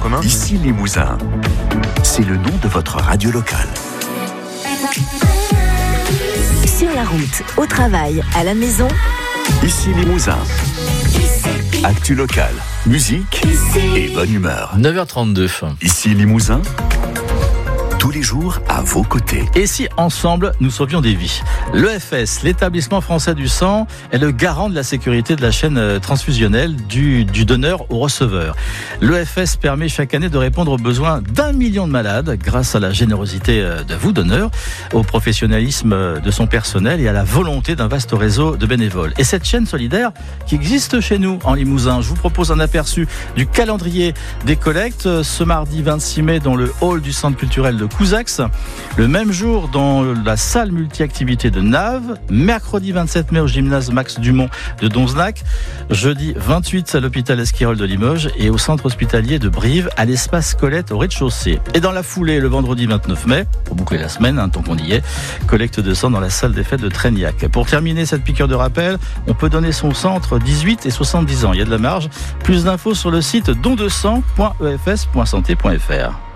commun. Ici Limousin, c'est le nom de votre radio locale. Sur la route, au travail, à la maison. Ici Limousin. Actu locale, musique et bonne humeur. 9h32. Ici Limousin, tous les jours à vos côtés. Et si ensemble nous sauvions des vies? L'EFS, l'établissement français du sang, est le garant de la sécurité de la chaîne transfusionnelle du donneur au receveur. L'EFS permet chaque année de répondre aux besoins d'1 million de malades grâce à la générosité de vous, donneurs, au professionnalisme de son personnel et à la volonté d'un vaste réseau de bénévoles. Et cette chaîne solidaire qui existe chez nous en Limousin, je vous propose un aperçu du calendrier des collectes ce mardi 26 mai dans le hall du centre culturel de Couzax, le même jour dans la salle multi-activité de Naves, mercredi 27 mai au gymnase Max Dumont de Donzenac, jeudi 28 à l'hôpital Esquirol de Limoges et au centre hospitalier de Brive à l'espace Colette au rez-de-chaussée. Et dans la foulée, le vendredi 29 mai, pour boucler la semaine, tant qu'on y est, collecte de sang dans la salle des fêtes de Trégnac. Pour terminer cette piqûre de rappel, on peut donner son sang entre 18 et 70 ans. Il y a de la marge. Plus d'infos sur le site dondesang.efs.santé.fr.